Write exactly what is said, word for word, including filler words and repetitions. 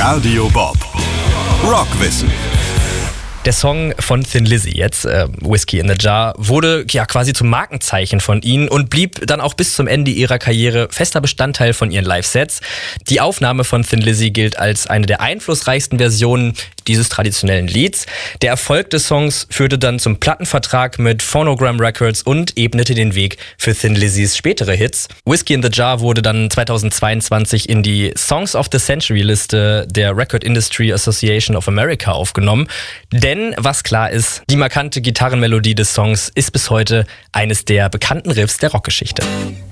Radio Bob. Rockwissen. Der Song von Thin Lizzy, jetzt äh, Whiskey in the Jar, wurde ja quasi zum Markenzeichen von ihnen und blieb dann auch bis zum Ende ihrer Karriere fester Bestandteil von ihren Live-Sets. Die Aufnahme von Thin Lizzy gilt als eine der einflussreichsten Versionen dieses traditionellen Lieds. Der Erfolg des Songs führte dann zum Plattenvertrag mit Phonogram Records und ebnete den Weg für Thin Lizzys spätere Hits. Whiskey in the Jar wurde dann zweitausendzweiundzwanzig in die Songs of the Century Liste der Record Industry Association of America aufgenommen. Denn was klar ist, die markante Gitarrenmelodie des Songs ist bis heute eines der bekannten Riffs der Rockgeschichte.